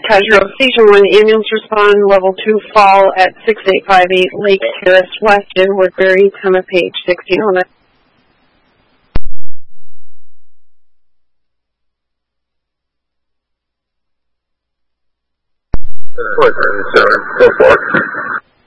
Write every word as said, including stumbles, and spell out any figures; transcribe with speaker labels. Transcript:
Speaker 1: Casual Station one, ambulance respond, level two, fall at six eight five eight Lake Terrace West in Woodbury, time of page sixteen oh nine.
Speaker 2: Four, seven, four, four.